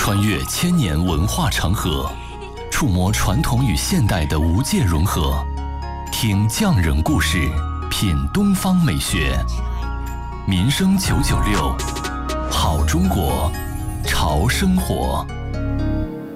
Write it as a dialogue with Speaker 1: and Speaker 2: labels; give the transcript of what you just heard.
Speaker 1: 穿越千年文化长河，触摸传统与现代的无界融合。听匠人故事，品东方美学。民生996，好中国，潮生活。